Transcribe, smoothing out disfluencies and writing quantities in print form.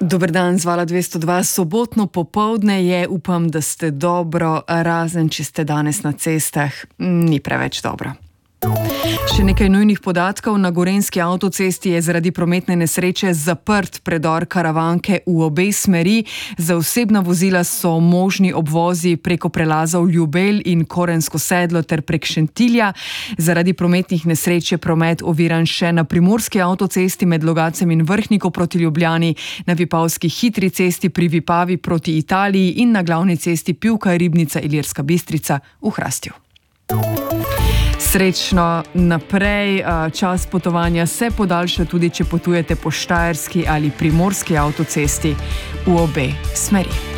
Dober dan, z Vala 202. Sobotno popoldne je, upam, da ste dobro, razen če ste danes na cestah, ni preveč dobro. Še nekaj nujnih podatkov. Na Gorenjski avtocesti je zaradi prometne nesreče zaprt predor Karavanke v obe smeri. Za osebna vozila so možni obvozi preko prelazov Ljubelj in Korensko sedlo ter prek Šentilja. Zaradi prometnih nesreč je promet oviran še na Primorski avtocesti med Logacem in Vrhnikom proti Ljubljani, na Vipavski hitri cesti pri Vipavi proti Italiji in na glavni cesti Pivka Ribnica Ilirska Bistrica v Hrastju. Srečno naprej, čas potovanja se podaljša tudi, če potujete po štajerski ali primorski avtocesti v obe smeri.